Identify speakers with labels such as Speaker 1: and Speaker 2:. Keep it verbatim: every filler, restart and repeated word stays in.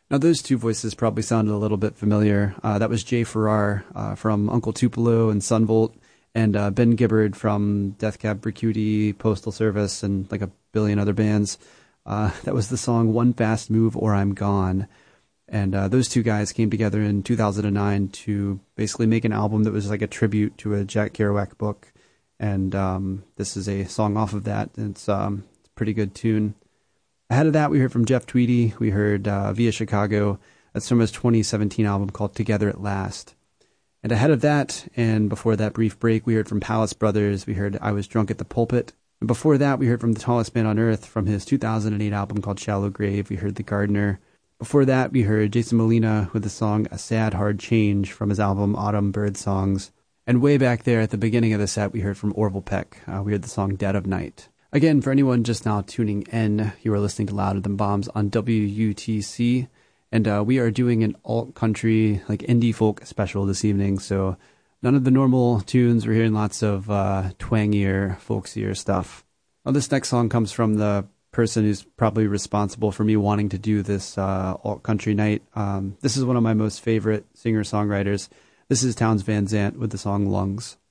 Speaker 1: Now, those two voices probably sounded a little bit familiar. Uh, that was Jay Farrar uh, from Uncle Tupelo and Sunvolt, and uh, Ben Gibbard from Death Cab for Cutie, Postal Service, and like a billion other bands. Uh, that was the song One Fast Move or I'm Gone. And uh, those two guys came together in two thousand nine to basically make an album that was like a tribute to a Jack Kerouac book. And um, this is a song off of that. It's, um, it's a pretty good tune. Ahead of that, we heard from Jeff Tweedy. We heard uh, Via Chicago. That's from his twenty seventeen album called Together at Last. And ahead of that, and before that brief break, we heard from Palace Brothers. We heard I Was Drunk at the Pulpit. And before that, we heard from The Tallest Man on Earth from his two thousand eight album called Shallow Grave. We heard The Gardener. Before that, we heard Jason Molina with the song A Sad Hard Change from his album Autumn Bird Songs. And way back there at the beginning of the set, we heard from Orville Peck. Uh, we heard the song Dead of Night. Again, for anyone just now tuning in, you are listening to Louder Than Bombs on W U T C, and uh, we are doing an alt-country, like indie folk special this evening, so none of the normal tunes. We're hearing lots of uh, twangier, folksier stuff. Well, this next song comes from the person who's probably responsible for me wanting to do this uh, alt-country night. Um, this is one of my most favorite singer-songwriters. This is Townes Van Zandt with the song Lungs.